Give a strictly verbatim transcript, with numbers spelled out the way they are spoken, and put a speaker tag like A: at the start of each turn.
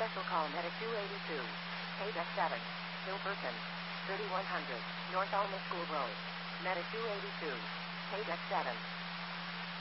A: Special call Medic two eighty-two. Paydeck seven. Hilperton. thirty-one hundred. North Alma School Road. Medic two eighty-two. Paydeck seven.